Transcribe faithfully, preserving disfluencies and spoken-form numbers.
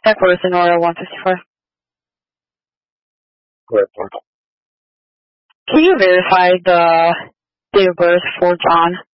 Check for Sonora one fifty-five. Correct, Mark. Can you verify the date of birth for John?